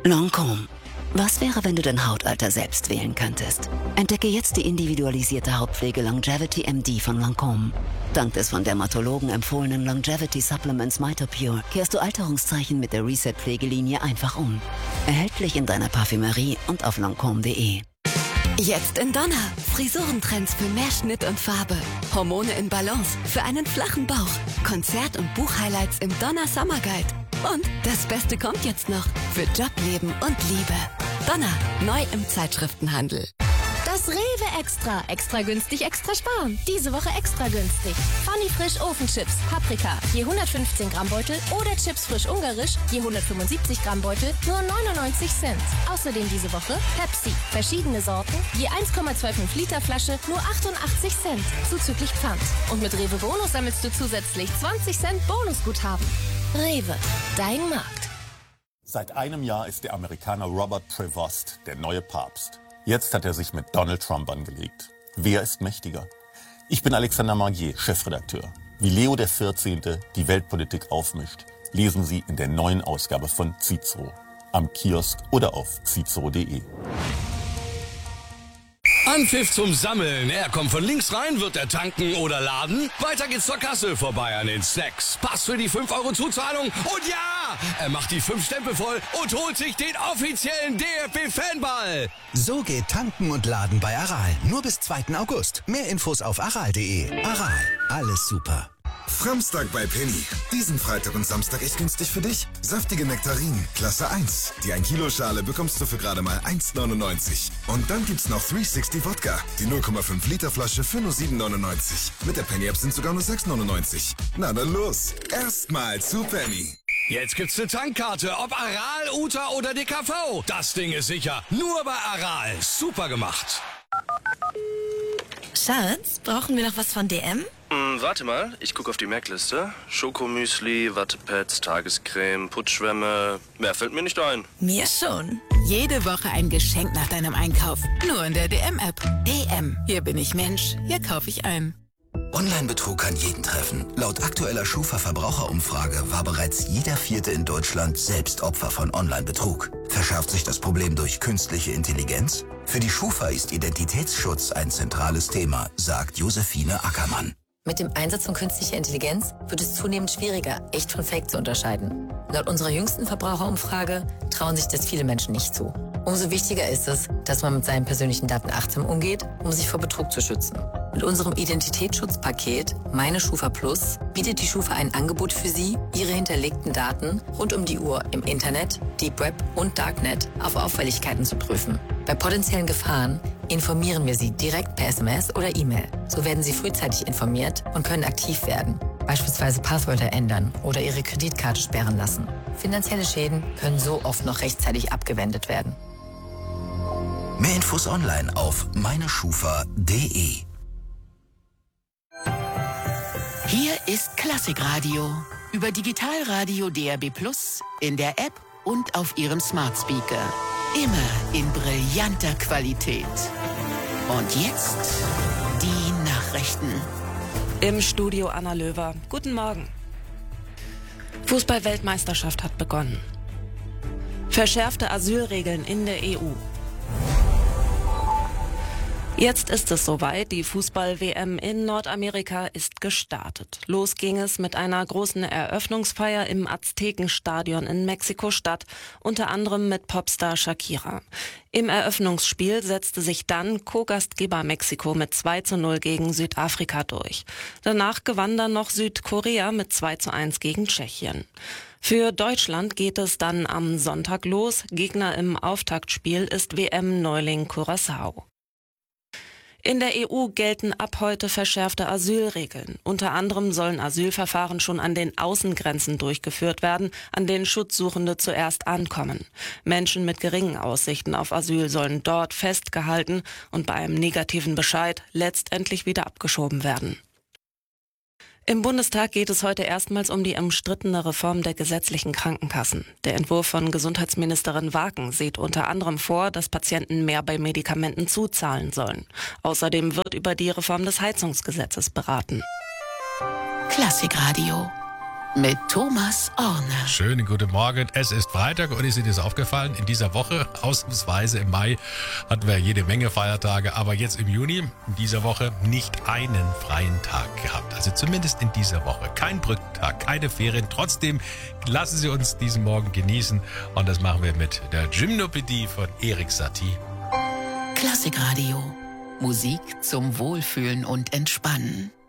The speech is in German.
Lancôme. Was wäre, wenn du dein Hautalter selbst wählen könntest? Entdecke jetzt die individualisierte Hautpflege Longevity MD von Lancôme. Dank des von Dermatologen empfohlenen Longevity Supplements MitoPure kehrst du Alterungszeichen mit der Reset-Pflegelinie einfach um. Erhältlich in deiner Parfümerie und auf lancôme.de. Jetzt in Donner. Frisurentrends für mehr Schnitt und Farbe. Hormone in Balance für einen flachen Bauch. Konzert- und Buchhighlights im Donner Summer Guide. Und das Beste kommt jetzt noch für Job, Leben und Liebe. Donner, neu im Zeitschriftenhandel. Das Rewe Extra. Extra günstig, extra sparen. Diese Woche extra günstig. Funny Frisch Ofenchips, Paprika, je 115 Gramm Beutel oder Chips frisch ungarisch, je 175 Gramm Beutel, nur 99 Cent. Außerdem diese Woche Pepsi, verschiedene Sorten, je 1,25 Liter Flasche, nur 88 Cent, zuzüglich Pfand. Und mit Rewe Bonus sammelst du zusätzlich 20 Cent Bonusguthaben. Rewe, dein Markt. Seit einem Jahr ist der Amerikaner Robert Prevost der neue Papst. Jetzt hat er sich mit Donald Trump angelegt. Wer ist mächtiger? Ich bin Alexander Magier, Chefredakteur. Wie Leo XIV. Die Weltpolitik aufmischt, lesen Sie in der neuen Ausgabe von Cicero. Am Kiosk oder auf cicero.de. Anpfiff zum Sammeln. Er kommt von links rein, wird er tanken oder laden. Weiter geht's zur Kasse, vorbei an den Snacks. Pass für die 5 € Zuzahlung. Und ja, er macht die 5 Stempel voll und holt sich den offiziellen DFB-Fanball. So geht Tanken und Laden bei Aral. Nur bis 2. August. Mehr Infos auf aral.de. Aral, alles super. Framstag bei Penny. Diesen Freitag und Samstag echt günstig für dich. Saftige Nektarinen, Klasse 1. Die 1 Kilo Schale bekommst du für gerade mal 1,99. Und dann gibt's noch 360 Wodka. Die 0,5 Liter Flasche für nur 7,99. Mit der Penny App sind sogar nur 6,99. Na dann los. Erstmal zu Penny. Jetzt gibt's eine Tankkarte, ob Aral, Uta oder DKV. Das Ding ist sicher. Nur bei Aral. Super gemacht. Schatz, brauchen wir noch was von DM? Warte mal, ich gucke auf die Merkliste. Schokomüsli, Wattepads, Tagescreme, Putzschwämme. Mehr fällt mir nicht ein. Mir schon. Jede Woche ein Geschenk nach deinem Einkauf. Nur in der DM-App. DM. Hier bin ich Mensch. Hier kaufe ich ein. Online-Betrug kann jeden treffen. Laut aktueller Schufa-Verbraucherumfrage war bereits jeder 4. in Deutschland selbst Opfer von Online-Betrug. Verschärft sich das Problem durch künstliche Intelligenz? Für die Schufa ist Identitätsschutz ein zentrales Thema, sagt Josephine Ackermann. Mit dem Einsatz von künstlicher Intelligenz wird es zunehmend schwieriger, echt von Fake zu unterscheiden. Laut unserer jüngsten Verbraucherumfrage trauen sich das viele Menschen nicht zu. Umso wichtiger ist es, dass man mit seinen persönlichen Daten achtsam umgeht, um sich vor Betrug zu schützen. Mit unserem Identitätsschutzpaket Meine Schufa Plus bietet die Schufa ein Angebot für Sie, Ihre hinterlegten Daten rund um die Uhr im Internet, Deep Web und Darknet auf Auffälligkeiten zu prüfen. Bei potenziellen Gefahren informieren wir Sie direkt per SMS oder E-Mail. So werden Sie frühzeitig informiert und können aktiv werden. Beispielsweise Passwörter ändern oder Ihre Kreditkarte sperren lassen. Finanzielle Schäden können so oft noch rechtzeitig abgewendet werden. Mehr Infos online auf meineschufa.de. Hier ist Klassikradio. Über Digitalradio DAB+, in der App und auf Ihrem Smart Speaker. Immer in brillanter Qualität. Und jetzt die Nachrichten. Im Studio Anna Löwer. Guten Morgen. Fußball-Weltmeisterschaft hat begonnen. Verschärfte Asylregeln in der EU. Jetzt ist es soweit, die Fußball-WM in Nordamerika ist gestartet. Los ging es mit einer großen Eröffnungsfeier im Aztekenstadion in Mexiko-Stadt, unter anderem mit Popstar Shakira. Im Eröffnungsspiel setzte sich dann Co-Gastgeber Mexiko mit 2:0 gegen Südafrika durch. Danach gewann dann noch Südkorea mit 2:1 gegen Tschechien. Für Deutschland geht es dann am Sonntag los. Gegner im Auftaktspiel ist WM-Neuling Curaçao. In der EU gelten ab heute verschärfte Asylregeln. Unter anderem sollen Asylverfahren schon an den Außengrenzen durchgeführt werden, an denen Schutzsuchende zuerst ankommen. Menschen mit geringen Aussichten auf Asyl sollen dort festgehalten und bei einem negativen Bescheid letztendlich wieder abgeschoben werden. Im Bundestag geht es heute erstmals um die umstrittene Reform der gesetzlichen Krankenkassen. Der Entwurf von Gesundheitsministerin Waken sieht unter anderem vor, dass Patienten mehr bei Medikamenten zuzahlen sollen. Außerdem wird über die Reform des Heizungsgesetzes beraten. Klassikradio. mit Thomas Orne. Schönen guten Morgen. Es ist Freitag und ist Ihnen das aufgefallen? In dieser Woche, ausnahmsweise im Mai, hatten wir jede Menge Feiertage, aber jetzt im Juni, in dieser Woche, nicht einen freien Tag gehabt. Also zumindest in dieser Woche. Kein Brückentag, keine Ferien. Trotzdem lassen Sie uns diesen Morgen genießen und das machen wir mit der Gymnopädie von Erik Satie. Klassikradio. Musik zum Wohlfühlen und Entspannen.